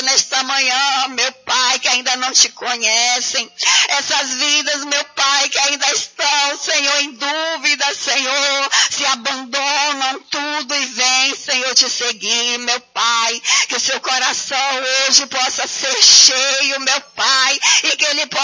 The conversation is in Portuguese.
nesta manhã, meu Pai, que ainda não te conhecem. Essas vidas, meu Pai, que ainda estão, Senhor, em dúvida, Senhor, se abandonam tudo e vêm, Senhor, te seguir, meu Pai. Que o seu coração hoje possa ser cheio, meu Pai, e que ele possa